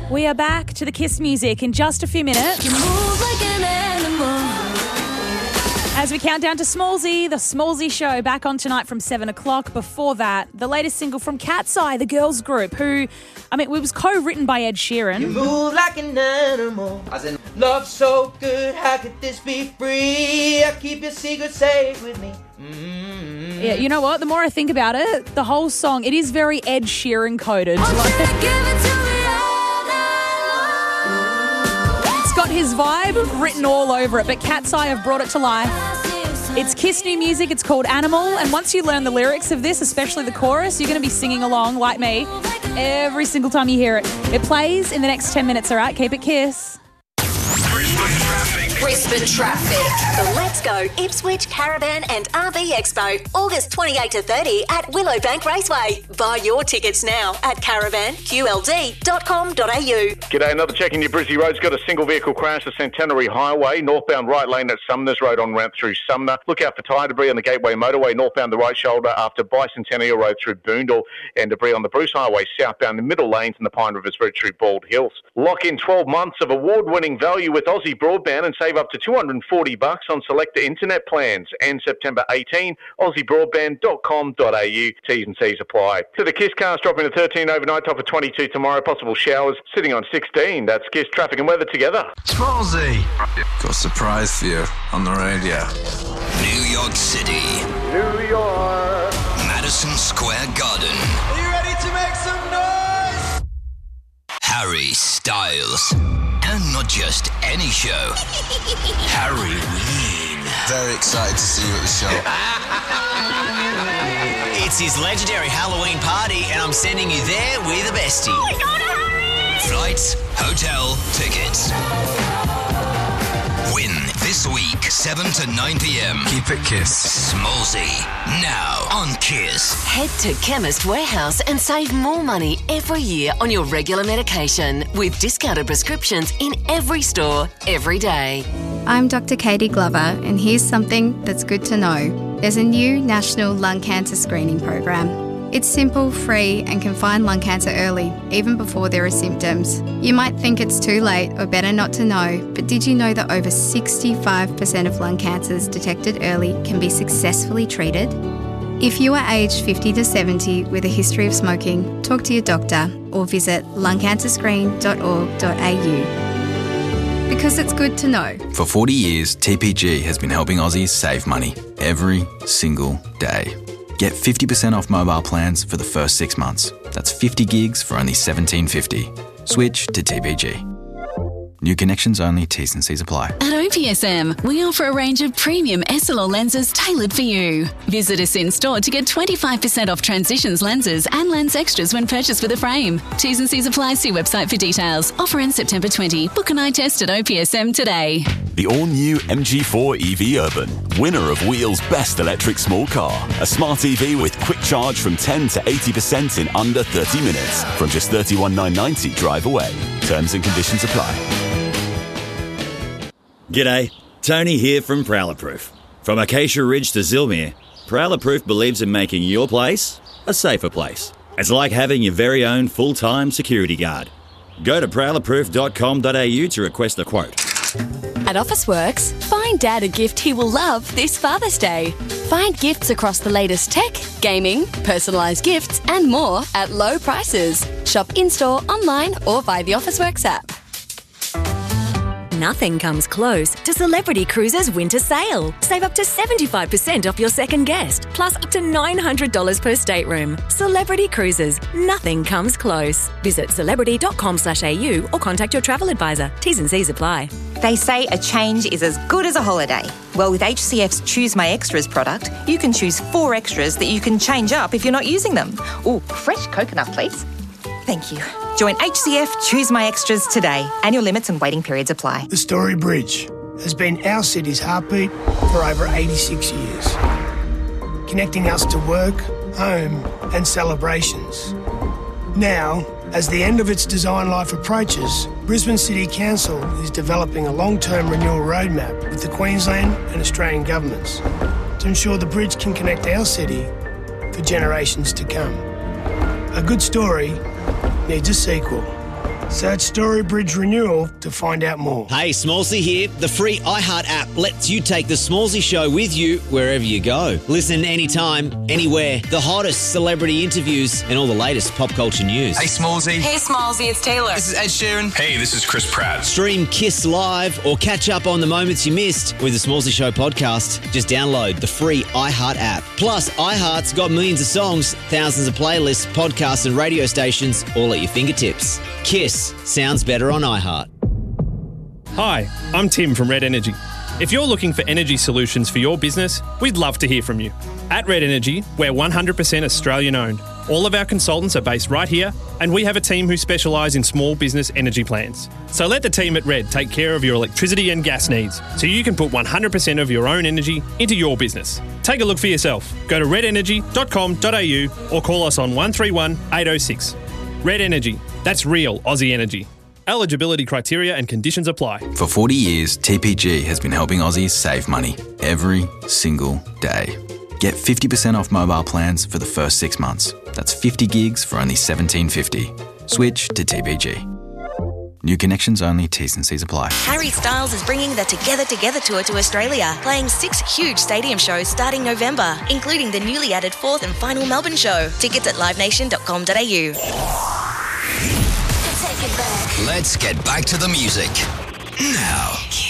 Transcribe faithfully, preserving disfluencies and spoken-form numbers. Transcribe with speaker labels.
Speaker 1: We are back to the Kiss music in just a few minutes.
Speaker 2: You move like an animal.
Speaker 1: As we count down to Smallsy, the Smallsy Show, back on tonight from seven o'clock. Before that, the latest single from Cat's Eye, the girls group, who, I mean, it was co-written by Ed Sheeran.
Speaker 3: You move like an animal. As in, love so good, how could this be free? I keep your secret safe with me. Mm-hmm.
Speaker 1: Yeah, you know what? The more I think about it, the whole song, it is very Ed Sheeran coded.
Speaker 2: Oh,
Speaker 1: Like,
Speaker 2: give it to me all night long.
Speaker 1: it's got his vibe written all over it, but Cat's Eye have brought it to life. It's Kiss new music. It's called Animal. And once you learn the lyrics of this, especially the chorus, you're going to be singing along like me every single time you hear it. It plays in the next ten minutes, all right? Keep it Kiss.
Speaker 4: Brisbane Traffic. The Let's Go Ipswich Caravan and R V Expo, August twenty-eighth to thirty at Willowbank Raceway. Buy your tickets now at caravan q l d dot com dot a u.
Speaker 5: G'day, another check in your Brizzy Road's got a single vehicle crash at Centenary Highway, northbound right lane at Sumner's Road on ramp through Sumner. Look out for tyre debris on the Gateway Motorway, northbound the right shoulder after Bicentennial Road through Boondall, and debris on the Bruce Highway, southbound the middle lanes and the Pine Rivers Road through Bald Hills. Lock in twelve months of award-winning value with Aussie Broadband and save up to two hundred forty bucks on selected internet plans. And September eighteenth, aussie broadband dot com dot a u. T's and C's apply. To the Kiss cars, dropping to thirteen overnight, top of twenty-two tomorrow. Possible showers, sitting on sixteen. That's Kiss traffic and weather together.
Speaker 6: Smallsy. Got a surprise for you on the radio.
Speaker 7: New York City.
Speaker 5: New York.
Speaker 7: Madison Square Garden.
Speaker 3: Are you ready to make some noise?
Speaker 7: Harry Styles. And not just any show. Harry Ween.
Speaker 6: Very excited to see you at the show.
Speaker 8: It's his legendary Halloween party, and I'm sending you there with a bestie.
Speaker 2: Oh, it's on a hurry.
Speaker 7: Flights, hotel, tickets. Win this week, seven to nine p.m.
Speaker 6: Keep it Kiss.
Speaker 7: Smallsy, now on Kiss.
Speaker 4: Head to Chemist Warehouse and save more money every year on your regular medication with discounted prescriptions in every store, every day.
Speaker 9: I'm Doctor Katie Glover, and here's something that's good to know. There's a new national lung cancer screening program. It's simple, free, and can find lung cancer early, even before there are symptoms. You might think it's too late or better not to know, but did you know that over sixty-five percent of lung cancers detected early can be successfully treated? If you are aged fifty to seventy with a history of smoking, talk to your doctor or visit lung cancer screen dot org dot a u. Because it's good to know.
Speaker 6: For forty years, T P G has been helping Aussies save money every single day. Get fifty percent off mobile plans for the first six months. That's fifty gigs for only seventeen fifty. Switch to T P G. New connections only, T's and C's apply.
Speaker 10: At O P S M, we offer a range of premium S L R lenses tailored for you. Visit us in store to get twenty-five percent off Transitions lenses and lens extras when purchased with a frame. T's and C's apply. See website for details. Offer ends September twentieth. Book an eye test at O P S M today.
Speaker 11: The all-new M G four E V Urban, winner of Wheel's Best Electric Small Car. A smart E V with quick charge from ten to eighty percent in under thirty minutes. From just thirty-one thousand nine hundred ninety drive away. Terms and conditions apply.
Speaker 12: G'day, Tony here from Prowler Proof. From Acacia Ridge to Zilmere, Prowler Proof believes in making your place a safer place. It's like having your very own full-time security guard. Go to prowler proof dot com dot a u to request a quote.
Speaker 13: At Officeworks, find Dad a gift he will love this Father's Day. Find gifts across the latest tech, gaming, personalised gifts and more at low prices. Shop in-store, online or via the Officeworks app.
Speaker 14: Nothing comes close to Celebrity Cruises winter sale. Save up to seventy-five percent off your second guest, plus up to nine hundred dollars per stateroom. Celebrity Cruises, nothing comes close. Visit celebrity dot com slash a u or contact your travel advisor. T's and C's apply.
Speaker 15: They say a change is as good as a holiday. Well, with H C F's Choose My Extras product, you can choose four extras that you can change up if you're not using them. Ooh, fresh coconut, please. Thank you. Join H C F Choose My Extras today. Annual limits and waiting periods apply.
Speaker 16: The Story Bridge has been our city's heartbeat for over eighty-six years, connecting us to work, home and celebrations. Now, as the end of its design life approaches, Brisbane City Council is developing a long-term renewal roadmap with the Queensland and Australian governments to ensure the bridge can connect our city for generations to come. A good story needs a sequel. Search Storybridge Renewal to find out more.
Speaker 17: Hey, Smallsy here. The free iHeart app lets you take the Smallsy Show with you wherever you go. Listen anytime, anywhere. The hottest celebrity interviews and all the latest pop culture news.
Speaker 18: Hey, Smallsy.
Speaker 19: Hey, Smallsy, it's Taylor.
Speaker 18: This is Ed Sheeran. Hey, this is Chris Pratt.
Speaker 17: Stream Kiss Live or catch up on the moments you missed with the Smallsy Show podcast. Just download the free iHeart app. Plus, iHeart's got millions of songs, thousands of playlists, podcasts and radio stations all at your fingertips. Kiss sounds better on iHeart.
Speaker 20: Hi, I'm Tim from Red Energy. If you're looking for energy solutions for your business, we'd love to hear from you. At Red Energy, we're one hundred percent Australian owned. All of our consultants are based right here, and we have a team who specialise in small business energy plans. So let the team at Red take care of your electricity and gas needs so you can put one hundred percent of your own energy into your business. Take a look for yourself. Go to red energy dot com dot a u or call us on one three one, eight oh six. Red Energy. That's real Aussie energy. Eligibility criteria and conditions apply.
Speaker 6: For forty years, T P G has been helping Aussies save money every single day. Get fifty percent off mobile plans for the first six months. That's fifty gigs for only seventeen fifty. Switch to T P G. New connections only, T's and C's apply.
Speaker 21: Harry Styles is bringing the Together Together tour to Australia, playing six huge stadium shows starting November, including the newly added fourth and final Melbourne show. Tickets at live nation dot com dot a u.
Speaker 7: Let's get back to the music. Now.